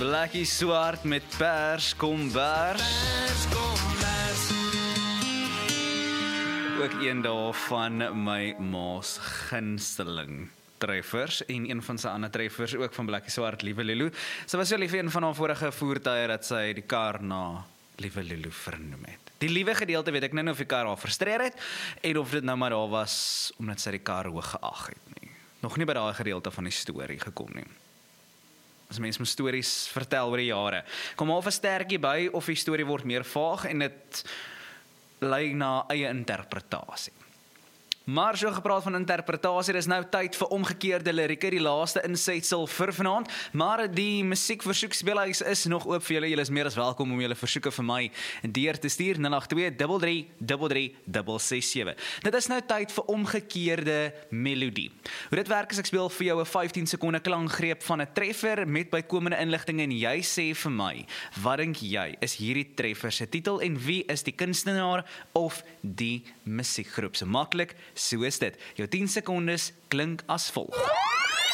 Blakkie Swart met pers, kombers. Ook een daarvan my ma's gunsteling treffers en een van sy ander treffers ook van Blakkie Swart, Liewe Lulu. Sy was so lief een van haar vorige voertuie dat sy die kar na Liewe Lulu vernoem het. Die liewe gedeelte weet ek nou of die kar haar frustreer het en of dit nou maar daar was omdat sy die kar hoog geag het nie. Nog nie by daai gedeelte van die storie gekom nie. As mens moet stories vertel oor die jare, kom half 'n stertjie by of die storie word meer vaag en dit lei na eie interpretasie. Maar so gepraat van interpretasie, dis nou tyd vir omgekeerde lirieke, die laaste insetsel vir vanaand, maar die musiekversoekspeelhuis is nog oop vir julle. Julle is meer as welkom om julle versoeke vir my deur te stuur 082-33-33667. Dit is nou tyd vir omgekeerde melodie. Hoe dit werk is ek speel vir jou 'n 15 sekonde klankgreep van 'n treffer met bykomende inligting en jy sê vir my, wat dink jy is hierdie treffer se titel en wie is die kunstenaar of die musiekgroep? So maklik, so is dit. Jou 10 sekondes klink as volg.